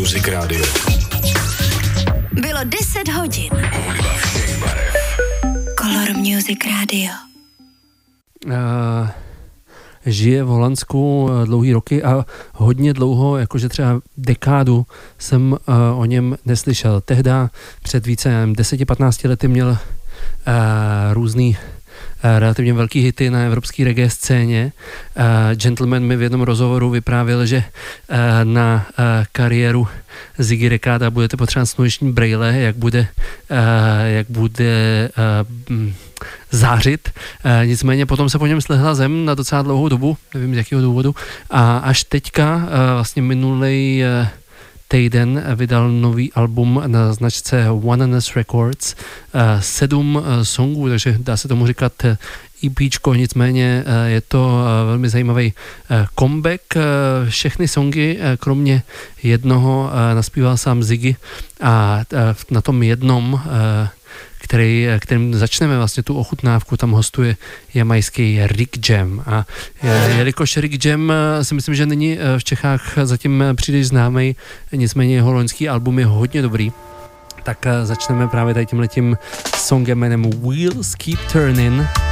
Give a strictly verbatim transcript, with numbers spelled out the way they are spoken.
Music Radio. Bylo deset hodin. Color Music Radio. Uh, žije v Holandsku dlouhý roky a hodně dlouho, jakože třeba dekádu jsem uh, o něm neslyšel. Tehda před více deset patnáct lety měl uh, různý relativně velký hity na evropské reggae scéně. Uh, Gentleman mi v jednom rozhovoru vyprávěl, že uh, na uh, kariéru Ziggy Rekáda budete potřebovat sluneční brejle, jak bude, uh, jak bude uh, zářit. Uh, nicméně potom se po něm slehla zem na docela dlouhou dobu, nevím z jakého důvodu, a až teďka, uh, vlastně minulej uh, týden vydal nový album na značce Oneness Records, sedm songů, takže dá se tomu říkat EPčko, nicméně je to velmi zajímavý comeback. Všechny songy, kromě jednoho, naspíval sám Ziggy a na tom jednom, který, kterým začneme vlastně tu ochutnávku, tam hostuje jamajský Rick Jam. A jelikož Rick Jam si myslím, že není v Čechách zatím příliš známý, nicméně jeho loňský album je hodně dobrý, tak začneme právě tady tímhletím songem jménem Wheels Keep Turning.